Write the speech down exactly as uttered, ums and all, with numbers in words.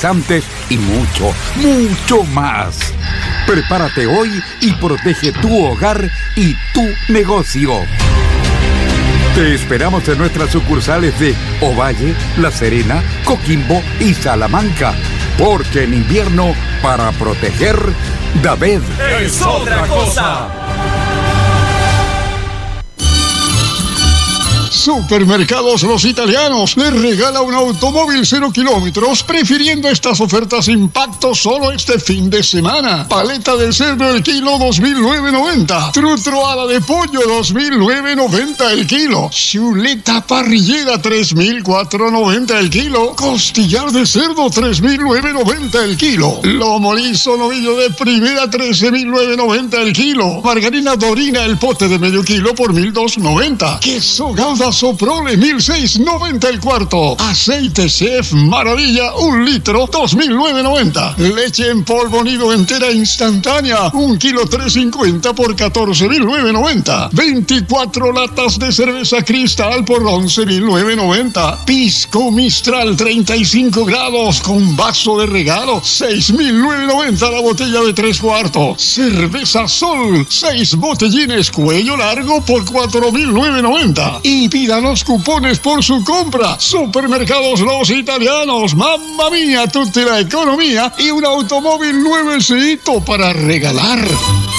saborizantes y mucho, mucho más. Prepárate hoy y protege tu hogar y tu negocio. Te esperamos en nuestras sucursales de Ovalle, La Serena, Coquimbo y Salamanca. Porque en invierno, para proteger, David es otra cosa. Supermercados Los Italianos les regala un automóvil cero kilómetros, prefiriendo estas ofertas impacto solo este fin de semana. Paleta de cerdo el kilo dos mil novecientos noventa. Trutroada de pollo dos mil novecientos noventa el kilo. Chuleta parrillera tres mil cuatrocientos noventa el kilo. Costillar de cerdo tres mil novecientos noventa el kilo. Lomo liso novillo de primera trece mil novecientos noventa el kilo. Margarina Dorina el pote de medio kilo por mil doscientos noventa. Queso Gouda Soprole mil seiscientos noventa el cuarto. Aceite Chef Maravilla un litro dos mil novecientos noventa. Leche en polvo nido entera instantánea un kilo trescientos cincuenta por catorce mil novecientos noventa. veinticuatro latas de cerveza Cristal por once mil novecientos noventa. Pisco Mistral treinta y cinco grados con vaso de regalo seis mil novecientos noventa la botella de tres cuartos. Cerveza Sol seis botellines cuello largo por cuatro mil novecientos noventa. Y pida los cupones por su compra. Supermercados Los Italianos. Mamma mía, tutti la economía y un automóvil nuevecito para regalar.